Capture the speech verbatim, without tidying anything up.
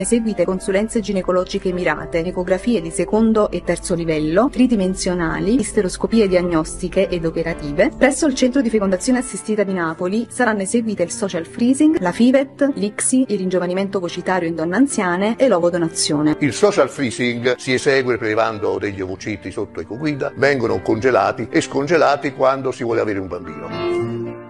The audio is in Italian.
Eseguite consulenze ginecologiche mirate, ecografie di secondo e terzo livello, tridimensionali, isteroscopie diagnostiche ed operative. Presso il Centro di Fecondazione Assistita di Napoli saranno eseguite il social freezing, la FIVET, l'I C S I, il ringiovanimento vocitario in donne anziane e l'ovodonazione. Il social freezing si esegue prelevando degli ovociti sotto ecoguida, vengono congelati e scongelati quando si vuole avere un bambino.